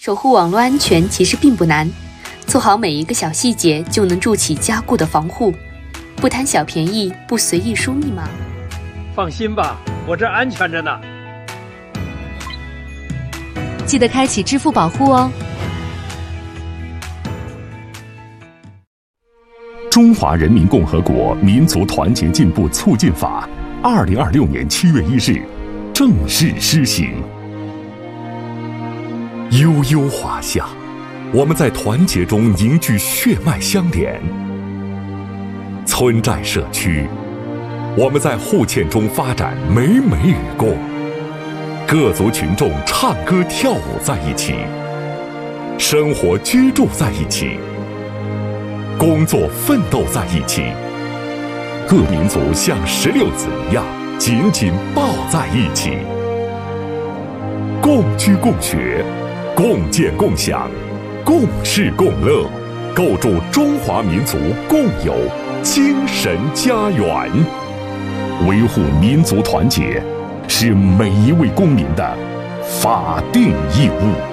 守护网络安全其实并不难，做好每一个小细节就能筑起坚固的防护。不贪小便宜，不随意输密码。 放心吧，我这安全着呢。 记得开启支付保护哦。 中华人民共和国民族团结进步促进法，2026年7月1日正式施行。悠悠华夏，我们在团结中凝聚血脉相连；村寨社区，我们在互嵌中发展美美与共。各族群众唱歌跳舞在一起，生活居住在一起，工作奋斗在一起。各民族像16子一样紧紧抱在一起，共居共学，共建共享，共事共乐，构筑中华民族共有精神家园。维护民族团结是每一位公民的法定义务。